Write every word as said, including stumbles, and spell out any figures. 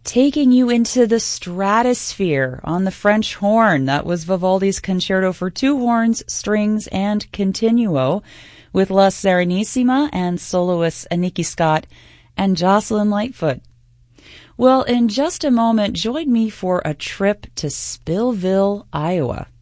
taking you into the stratosphere on the French horn. That was Vivaldi's Concerto for Two Horns, Strings, and Continuo, with La Serenissima and soloists Aniki Scott and Jocelyn Lightfoot. Well, in just a moment, join me for a trip to Spillville, Iowa.